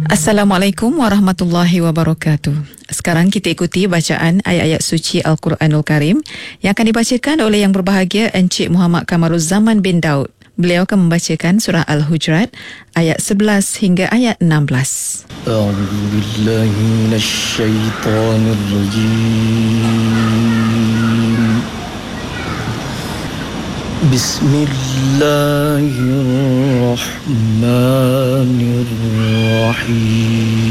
Assalamualaikum warahmatullahi wabarakatuh. Sekarang kita ikuti bacaan ayat-ayat suci Al-Quranul Karim yang akan dibacakan oleh Yang Berbahagia Encik Muhammad Kamaruzzaman bin Daud. Beliau akan membacakan surah Al-Hujurat ayat 11 hingga ayat 16. A'udzu billahi minasy syaithanir rajim. Bismillahirrahmanirrahim.